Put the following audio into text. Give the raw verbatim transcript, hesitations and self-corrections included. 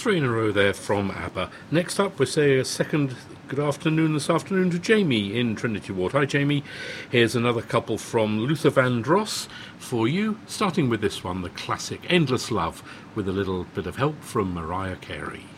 three in a row there from ABBA. Next up, we say a second good afternoon this afternoon to Jamie in Trinity Ward. Hi, Jamie. Here's another couple from Luther Vandross for you, starting with this one, the classic Endless Love, with a little bit of help from Mariah Carey.